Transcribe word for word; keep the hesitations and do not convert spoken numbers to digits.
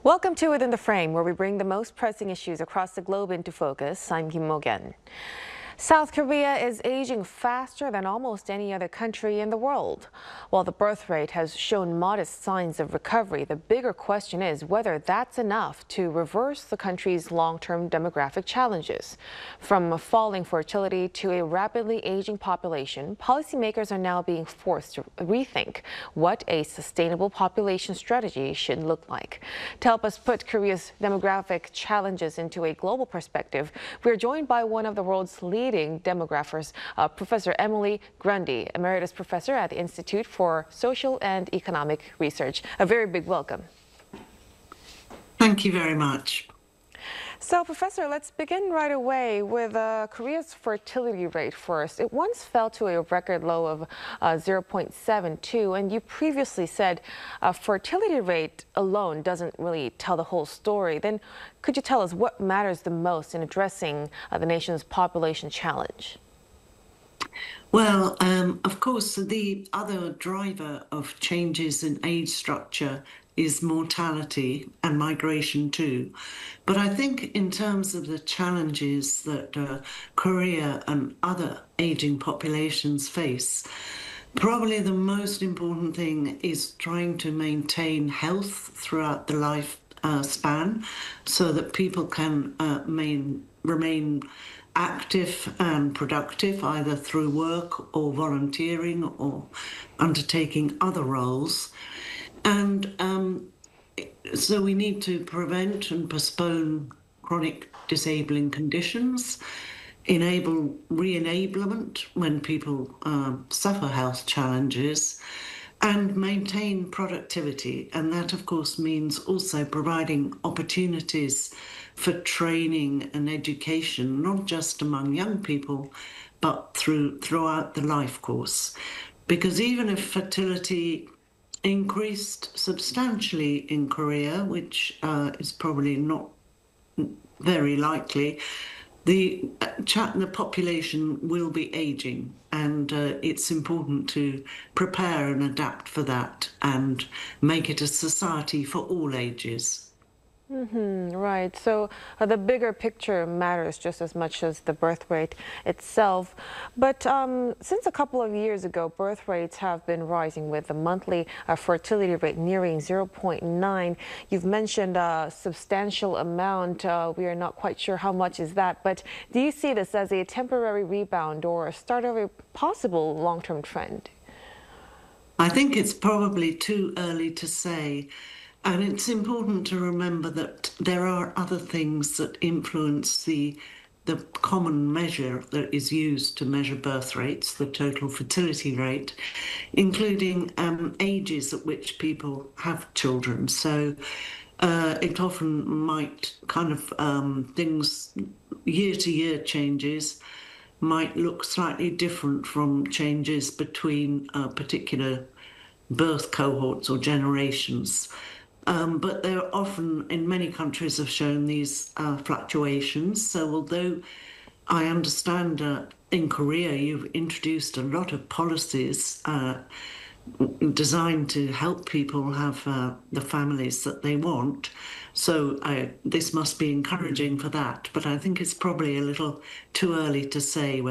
Welcome to Within the Frame, where we bring the most pressing issues across the globe into focus. I'm Kim Mo-gen. South Korea is aging faster than almost any other country in the world. While the birth rate has shown modest signs of recovery, the bigger question is whether that's enough to reverse the country's long-term demographic challenges. From falling fertility to a rapidly aging population, policymakers are now being forced to rethink what a sustainable population strategy should look like. To help us put Korea's demographic challenges into a global perspective, we're joined by one of the world's leading demographers, uh, Professor Emily Grundy, Emeritus Professor at the Institute for Social and Economic Research. A very big welcome. Thank you very much. So, Professor, let's begin right away with uh, Korea's fertility rate first. It once fell to a record low of uh, zero point seven two, and you previously said uh, fertility rate alone doesn't really tell the whole story. Then could you tell us what matters the most in addressing uh, the nation's population challenge? Well, um, of course, the other driver of changes in age structure is mortality and migration too. But I think in terms of the challenges that uh, Korea and other aging populations face, probably the most important thing is trying to maintain health throughout the life uh, span so that people can uh, main, remain active and productive, either through work or volunteering or undertaking other roles. And um, so we need to prevent and postpone chronic disabling conditions, enable re-enablement when people uh, suffer health challenges, and maintain productivity. And that, of course, means also providing opportunities for training and education, not just among young people, but through throughout the life course. Because even if fertility increased substantially in Korea, which uh, is probably not very likely, the, the population will be aging, and uh, it's important to prepare and adapt for that and make it a society for all ages. Mm-hmm, right. So uh, the bigger picture matters just as much as the birth rate itself. But um, since a couple of years ago, birth rates have been rising with the monthly uh, fertility rate nearing zero point nine. You've mentioned a substantial amount. Uh, we are not quite sure how much is that. But do you see this as a temporary rebound or a start of a possible long-term trend? I think it's probably too early to say. And it's important to remember that there are other things that influence the, the common measure that is used to measure birth rates, the total fertility rate, including um, ages at which people have children. So uh, it often might kind of um, things, year-to-year changes might look slightly different from changes between uh, particular birth cohorts or generations. Um, but they're often, in many countries, have shown these uh, fluctuations. So although I understand uh, in Korea you've introduced a lot of policies uh, designed to help people have uh, the families that they want, so I, this must be encouraging for that. But I think it's probably a little too early to say